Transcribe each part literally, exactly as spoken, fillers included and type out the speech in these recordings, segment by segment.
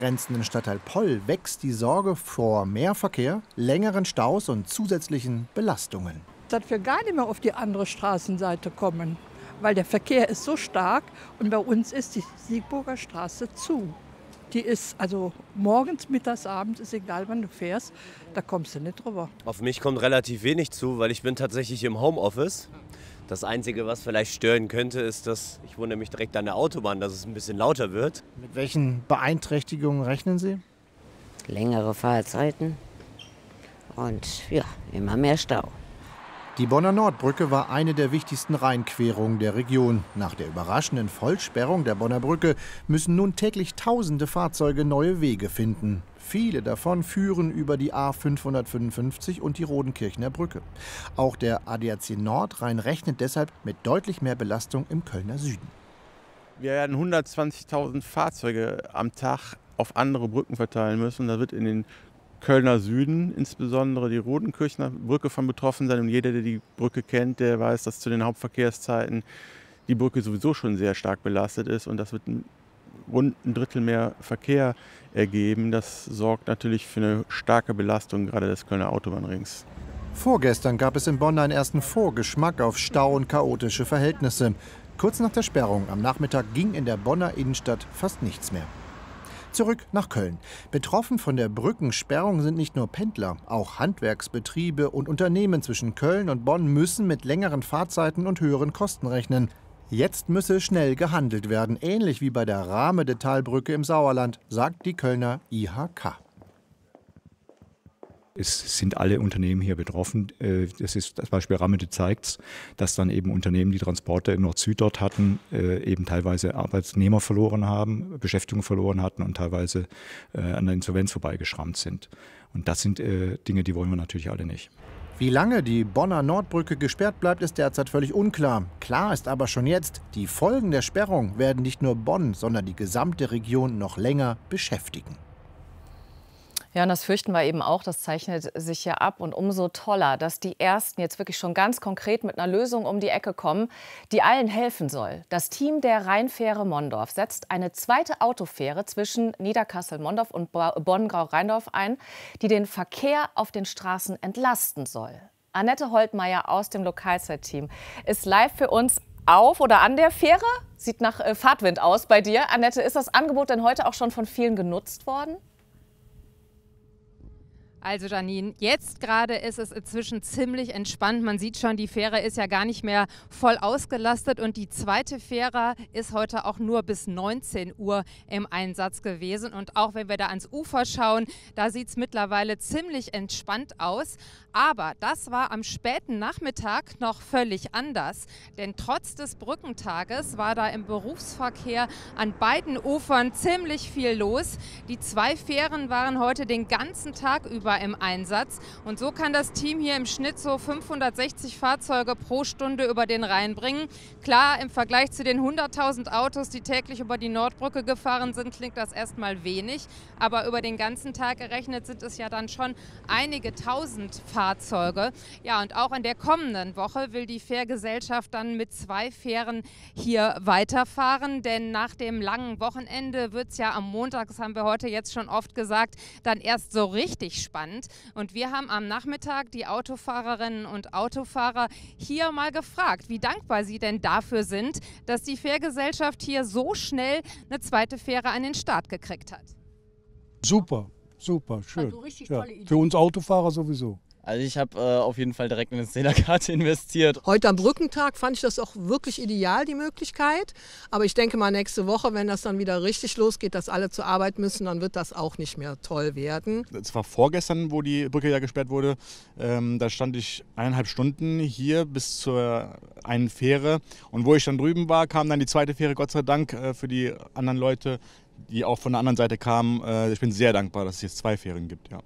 grenzenden Stadtteil Poll wächst die Sorge vor mehr Verkehr, längeren Staus und zusätzlichen Belastungen. Dass wir gar nicht mehr auf die andere Straßenseite kommen, weil der Verkehr ist so stark und bei uns ist die Siegburger Straße zu. Die ist also morgens, mittags, abends, ist egal, wann du fährst, da kommst du nicht drüber. Auf mich kommt relativ wenig zu, weil ich bin tatsächlich im Homeoffice. Das Einzige, was vielleicht stören könnte, ist, dass ich wohne nämlich direkt an der Autobahn, dass es ein bisschen lauter wird. Mit welchen Beeinträchtigungen rechnen Sie? Längere Fahrzeiten und ja, immer mehr Stau. Die Bonner Nordbrücke war eine der wichtigsten Rheinquerungen der Region. Nach der überraschenden Vollsperrung der Bonner Brücke müssen nun täglich tausende Fahrzeuge neue Wege finden. Viele davon führen über die A fünfhundertfünfundfünfzig und die Rodenkirchener Brücke. Auch der A D A C Nordrhein rechnet deshalb mit deutlich mehr Belastung im Kölner Süden. Wir werden hundertzwanzigtausend Fahrzeuge am Tag auf andere Brücken verteilen müssen. Da wird in den Kölner Süden insbesondere die Rodenkirchener Brücke von betroffen sein. Und jeder, der die Brücke kennt, der weiß, dass zu den Hauptverkehrszeiten die Brücke sowieso schon sehr stark belastet ist. Und das wird ein, rund ein Drittel mehr Verkehr ergeben. Das sorgt natürlich für eine starke Belastung gerade des Kölner Autobahnrings. Vorgestern gab es in Bonn einen ersten Vorgeschmack auf Stau und chaotische Verhältnisse. Kurz nach der Sperrung am Nachmittag ging in der Bonner Innenstadt fast nichts mehr. Zurück nach Köln. Betroffen von der Brückensperrung sind nicht nur Pendler, auch Handwerksbetriebe und Unternehmen zwischen Köln und Bonn müssen mit längeren Fahrzeiten und höheren Kosten rechnen. Jetzt müsse schnell gehandelt werden, ähnlich wie bei der Rahme-de-Tal-Brücke im Sauerland, sagt die Kölner I H K. Es sind alle Unternehmen hier betroffen. Das ist das Beispiel Ramede zeigt, dass dann eben Unternehmen, die Transporte in Nord-Süd dort hatten, eben teilweise Arbeitnehmer verloren haben, Beschäftigung verloren hatten und teilweise an der Insolvenz vorbeigeschrammt sind. Und das sind Dinge, die wollen wir natürlich alle nicht. Wie lange die Bonner Nordbrücke gesperrt bleibt, ist derzeit völlig unklar. Klar ist aber schon jetzt, die Folgen der Sperrung werden nicht nur Bonn, sondern die gesamte Region noch länger beschäftigen. Ja, und das fürchten wir eben auch, das zeichnet sich ja ab. Und umso toller, dass die Ersten jetzt wirklich schon ganz konkret mit einer Lösung um die Ecke kommen, die allen helfen soll. Das Team der Rheinfähre Mondorf setzt eine zweite Autofähre zwischen Niederkassel-Mondorf und Bonn-Grau-Rheindorf ein, die den Verkehr auf den Straßen entlasten soll. Annette Holtmeier aus dem Lokalzeit-Team ist live für uns auf oder an der Fähre. Sieht nach äh, Fahrtwind aus bei dir. Annette, ist das Angebot denn heute auch schon von vielen genutzt worden? Also Janine, jetzt gerade ist es inzwischen ziemlich entspannt. Man sieht schon, die Fähre ist ja gar nicht mehr voll ausgelastet und die zweite Fähre ist heute auch nur bis neunzehn Uhr im Einsatz gewesen. Und auch wenn wir da ans Ufer schauen, da sieht es mittlerweile ziemlich entspannt aus. Aber das war am späten Nachmittag noch völlig anders, denn trotz des Brückentages war da im Berufsverkehr an beiden Ufern ziemlich viel los. Die zwei Fähren waren heute den ganzen Tag über im Einsatz und so kann das Team hier im Schnitt so fünfhundertsechzig Fahrzeuge pro Stunde über den Rhein bringen. Klar, im Vergleich zu den hunderttausend Autos, die täglich über die Nordbrücke gefahren sind, klingt das erstmal wenig, aber über den ganzen Tag gerechnet sind es ja dann schon einige tausend Fahrzeuge. Fahrzeuge. Ja, und auch in der kommenden Woche will die Fährgesellschaft dann mit zwei Fähren hier weiterfahren, denn nach dem langen Wochenende wird es ja am Montag, das haben wir heute jetzt schon oft gesagt, dann erst so richtig spannend. Und wir haben am Nachmittag die Autofahrerinnen und Autofahrer hier mal gefragt, wie dankbar sie denn dafür sind, dass die Fährgesellschaft hier so schnell eine zweite Fähre an den Start gekriegt hat. Super, super, schön. Also richtig ja, tolle Idee. für uns Autofahrer sowieso. Also ich habe äh, auf jeden Fall direkt in eine Zehnerkarte investiert. Heute am Brückentag fand ich das auch wirklich ideal, die Möglichkeit. Aber ich denke mal, nächste Woche, wenn das dann wieder richtig losgeht, dass alle zur Arbeit müssen, dann wird das auch nicht mehr toll werden. Es war vorgestern, wo die Brücke ja gesperrt wurde. Ähm, da stand ich eineinhalb Stunden hier bis zur einen Fähre. Und wo ich dann drüben war, kam dann die zweite Fähre, Gott sei Dank, äh, für die anderen Leute, die auch von der anderen Seite kamen. Äh, ich bin sehr dankbar, dass es jetzt zwei Fähren gibt, ja.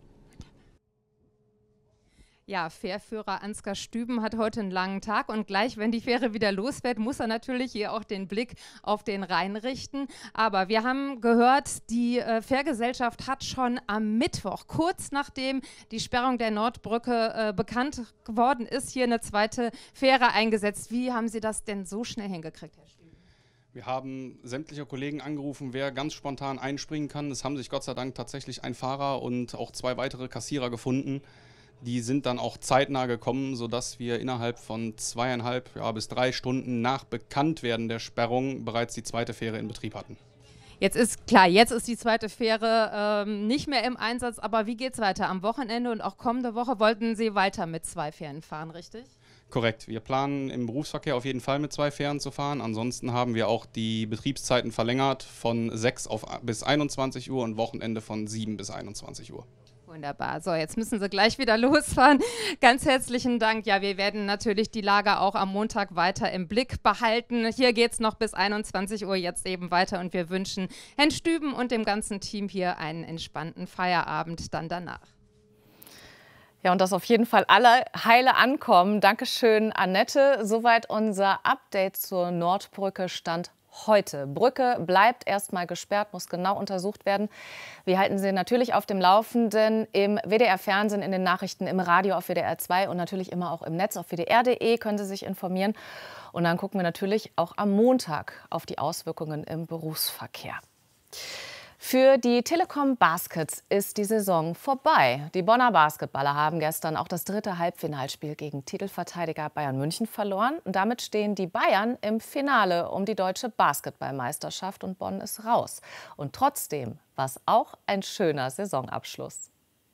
Ja, Fährführer Ansgar Stüben hat heute einen langen Tag und gleich, wenn die Fähre wieder losfährt, muss er natürlich hier auch den Blick auf den Rhein richten. Aber wir haben gehört, die äh, Fährgesellschaft hat schon am Mittwoch, kurz nachdem die Sperrung der Nordbrücke äh, bekannt geworden ist, hier eine zweite Fähre eingesetzt. Wie haben Sie das denn so schnell hingekriegt, Herr Stüben? Wir haben sämtliche Kollegen angerufen, wer ganz spontan einspringen kann. Es haben sich Gott sei Dank tatsächlich ein Fahrer und auch zwei weitere Kassierer gefunden. Die sind dann auch zeitnah gekommen, sodass wir innerhalb von zweieinhalb ja, bis drei Stunden nach Bekanntwerden der Sperrung bereits die zweite Fähre in Betrieb hatten. Jetzt ist klar, jetzt ist die zweite Fähre ähm, nicht mehr im Einsatz, aber wie geht es weiter? Am Wochenende und auch kommende Woche wollten Sie weiter mit zwei Fähren fahren, richtig? Korrekt. Wir planen im Berufsverkehr auf jeden Fall mit zwei Fähren zu fahren. Ansonsten haben wir auch die Betriebszeiten verlängert von sechs auf, bis einundzwanzig Uhr und Wochenende von sieben bis einundzwanzig Uhr. Wunderbar. So, jetzt müssen Sie gleich wieder losfahren. Ganz herzlichen Dank. Ja, wir werden natürlich die Lage auch am Montag weiter im Blick behalten. Hier geht es noch bis einundzwanzig Uhr jetzt eben weiter und wir wünschen Herrn Stüben und dem ganzen Team hier einen entspannten Feierabend dann danach. Ja, und dass auf jeden Fall alle heile ankommen. Dankeschön, Annette. Soweit unser Update zur Nordbrücke Stand heute. Brücke bleibt erstmal gesperrt, muss genau untersucht werden. Wir halten Sie natürlich auf dem Laufenden im W D R-Fernsehen, in den Nachrichten, im Radio auf W D R zwei und natürlich immer auch im Netz auf W D R punkt de können Sie sich informieren. Und dann gucken wir natürlich auch am Montag auf die Auswirkungen im Berufsverkehr. Für die Telekom Baskets ist die Saison vorbei. Die Bonner Basketballer haben gestern auch das dritte Halbfinalspiel gegen Titelverteidiger Bayern München verloren. Und damit stehen die Bayern im Finale um die deutsche Basketballmeisterschaft und Bonn ist raus. Und trotzdem war es auch ein schöner Saisonabschluss.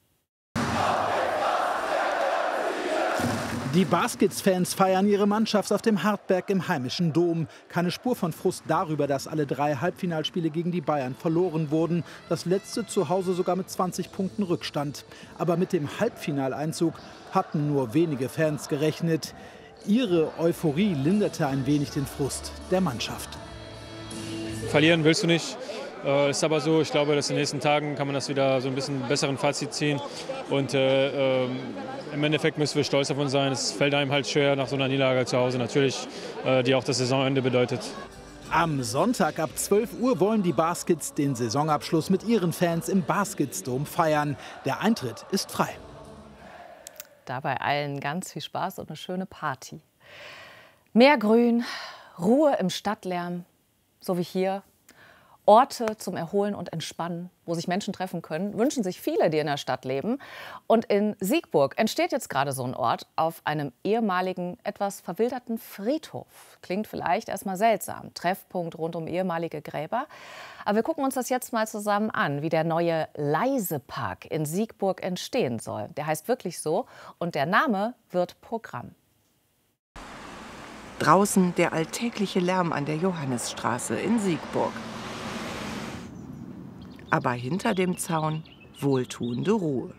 Die Baskets-Fans feiern ihre Mannschaft auf dem Hartberg im heimischen Dom. Keine Spur von Frust darüber, dass alle drei Halbfinalspiele gegen die Bayern verloren wurden. Das letzte zu Hause sogar mit zwanzig Punkten Rückstand. Aber mit dem Halbfinaleinzug hatten nur wenige Fans gerechnet. Ihre Euphorie linderte ein wenig den Frust der Mannschaft. Verlieren willst du nicht. Äh, ist aber so, ich glaube, dass in den nächsten Tagen kann man das wieder so ein bisschen besseren Fazit ziehen. Und äh, äh, im Endeffekt müssen wir stolz auf uns sein. Es fällt einem halt schwer nach so einer Niederlage zu Hause natürlich, äh, die auch das Saisonende bedeutet. Am Sonntag ab zwölf Uhr wollen die Baskets den Saisonabschluss mit ihren Fans im Basketsdom feiern. Der Eintritt ist frei. Dabei allen ganz viel Spaß und eine schöne Party. Mehr Grün, Ruhe im Stadtlärm, so wie hier. Orte zum Erholen und Entspannen, wo sich Menschen treffen können, wünschen sich viele, die in der Stadt leben. Und in Siegburg entsteht jetzt gerade so ein Ort auf einem ehemaligen, etwas verwilderten Friedhof. Klingt vielleicht erstmal seltsam, Treffpunkt rund um ehemalige Gräber. Aber wir gucken uns das jetzt mal zusammen an, wie der neue Leisepark in Siegburg entstehen soll. Der heißt wirklich so und der Name wird Programm. Draußen der alltägliche Lärm an der Johannisstraße in Siegburg. Aber hinter dem Zaun wohltuende Ruhe.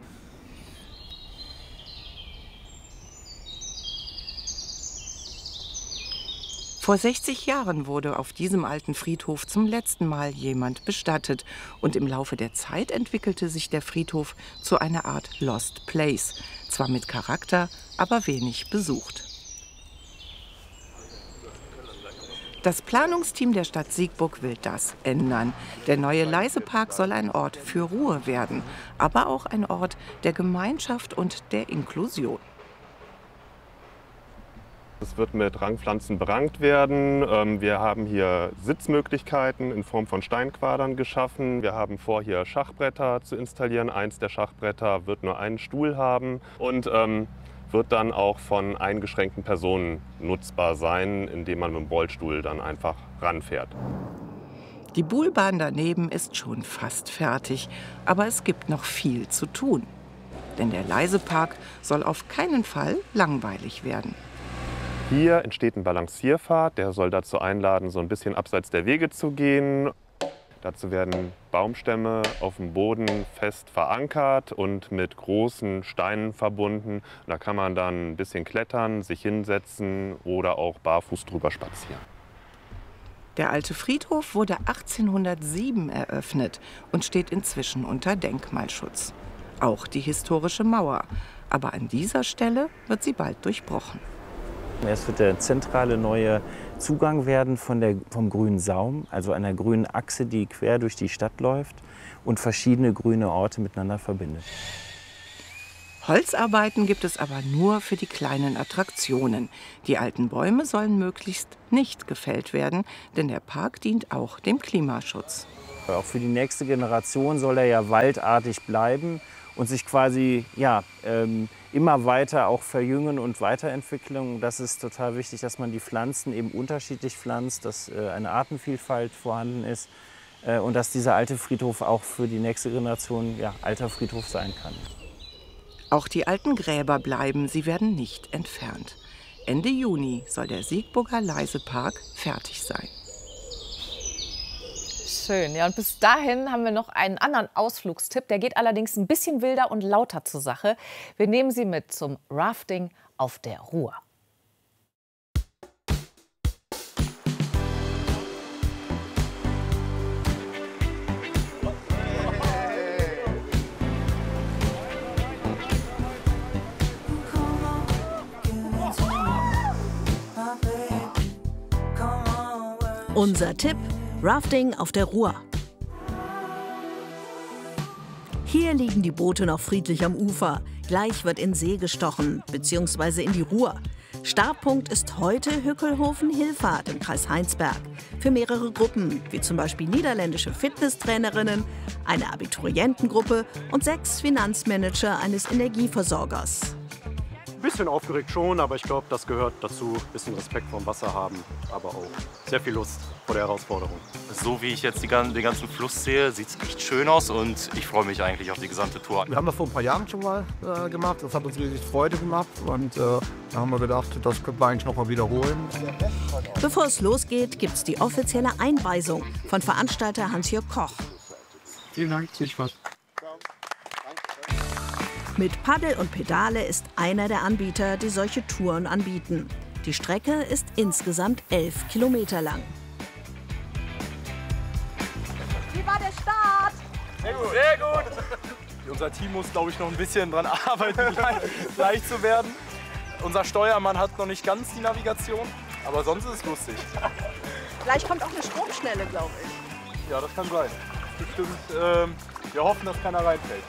Vor sechzig Jahren wurde auf diesem alten Friedhof zum letzten Mal jemand bestattet. Und im Laufe der Zeit entwickelte sich der Friedhof zu einer Art Lost Place. Zwar mit Charakter, aber wenig besucht. Das Planungsteam der Stadt Siegburg will das ändern. Der neue Leisepark soll ein Ort für Ruhe werden, aber auch ein Ort der Gemeinschaft und der Inklusion. Es wird mit Rangpflanzen berankt werden. Wir haben hier Sitzmöglichkeiten in Form von Steinquadern geschaffen. Wir haben vor, hier Schachbretter zu installieren. Eins der Schachbretter wird nur einen Stuhl haben und ähm, wird dann auch von eingeschränkten Personen nutzbar sein, indem man mit dem Rollstuhl dann einfach ranfährt. Die Buhlbahn daneben ist schon fast fertig, aber es gibt noch viel zu tun. Denn der Leisepark soll auf keinen Fall langweilig werden. Hier entsteht ein Balancierpfad, der soll dazu einladen, so ein bisschen abseits der Wege zu gehen. Dazu werden Baumstämme auf dem Boden fest verankert und mit großen Steinen verbunden. Da kann man dann ein bisschen klettern, sich hinsetzen oder auch barfuß drüber spazieren. Der alte Friedhof wurde achtzehnhundertsieben eröffnet und steht inzwischen unter Denkmalschutz. Auch die historische Mauer. Aber an dieser Stelle wird sie bald durchbrochen. Es wird der zentrale neue Zugang werden von der, vom grünen Saum, also einer grünen Achse, die quer durch die Stadt läuft und verschiedene grüne Orte miteinander verbindet. Holzarbeiten gibt es aber nur für die kleinen Attraktionen. Die alten Bäume sollen möglichst nicht gefällt werden, denn der Park dient auch dem Klimaschutz. Auch für die nächste Generation soll er ja waldartig bleiben und sich quasi ja, ähm, immer weiter auch verjüngen und weiterentwickeln. Das ist total wichtig, dass man die Pflanzen eben unterschiedlich pflanzt, dass äh, eine Artenvielfalt vorhanden ist äh, und dass dieser alte Friedhof auch für die nächste Generation ja, alter Friedhof sein kann. Auch die alten Gräber bleiben, sie werden nicht entfernt. Ende Juni soll der Siegburger Leisepark fertig sein. Schön. Ja, und bis dahin haben wir noch einen anderen Ausflugstipp. Der geht allerdings ein bisschen wilder und lauter zur Sache. Wir nehmen Sie mit zum Rafting auf der Ruhr. Unser Tipp: Rafting auf der Ruhr. Hier liegen die Boote noch friedlich am Ufer. Gleich wird in See gestochen, beziehungsweise in die Ruhr. Startpunkt ist heute Hückelhofen-Hillfahrt im Kreis Heinsberg. Für mehrere Gruppen, wie zum Beispiel niederländische Fitnesstrainerinnen, eine Abiturientengruppe und sechs Finanzmanager eines Energieversorgers. Ein bisschen aufgeregt schon, aber ich glaube, das gehört dazu. Ein bisschen Respekt vorm Wasser haben, aber auch sehr viel Lust vor der Herausforderung. So wie ich jetzt die, den ganzen Fluss sehe, sieht es echt schön aus und ich freue mich eigentlich auf die gesamte Tour. Wir haben das vor ein paar Jahren schon mal äh, gemacht. Das hat uns riesig Freude gemacht und äh, da haben wir gedacht, das können wir eigentlich noch mal wiederholen. Bevor es losgeht, gibt es die offizielle Einweisung von Veranstalter Hans-Jörg Koch. Vielen Dank, viel Spaß. Mit Paddel und Pedale ist einer der Anbieter, die solche Touren anbieten. Die Strecke ist insgesamt elf Kilometer lang. Wie war der Start? Sehr gut. Sehr gut. Unser Team muss, glaube ich, noch ein bisschen dran arbeiten, leicht zu werden. Unser Steuermann hat noch nicht ganz die Navigation, aber sonst ist es lustig. Gleich kommt auch eine Stromschnelle, glaube ich. Ja, das kann sein. Bestimmt. Ähm, wir hoffen, dass keiner reinfällt.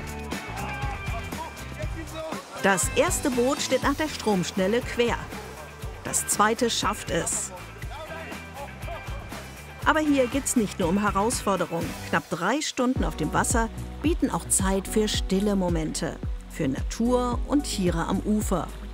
Das erste Boot steht nach der Stromschnelle quer. Das zweite schafft es. Aber hier geht es nicht nur um Herausforderungen. Knapp drei Stunden auf dem Wasser bieten auch Zeit für stille Momente, für Natur und Tiere am Ufer.